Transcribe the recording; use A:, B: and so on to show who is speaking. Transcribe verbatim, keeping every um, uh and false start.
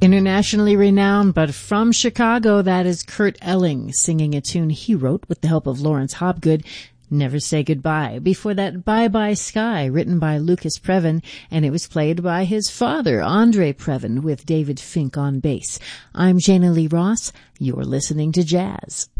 A: Internationally renowned, but from Chicago, that is Kurt Elling singing a tune he wrote with the help of Lawrence Hopgood, Never Say Goodbye. Before that, Bye Bye Sky, written by Lucas Previn, and it was played by his father, Andre Previn, with David Fink on bass. I'm Jana Lee Ross. You're listening to Jazz.